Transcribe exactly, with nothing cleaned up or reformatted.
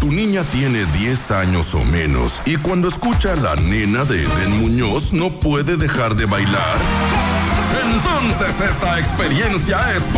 tu niña tiene diez años o menos y cuando escucha a la nena de Eden Muñoz no puede dejar de bailar, entonces esta experiencia es